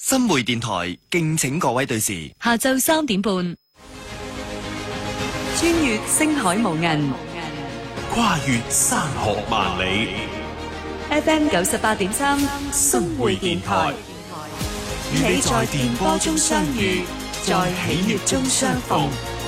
新會電台敬請各位對視。 下晝3點半，穿越星海無垠， 跨越山河萬里。 FM 98.3新會電台，與你在電波中相遇，在喜悅中相逢。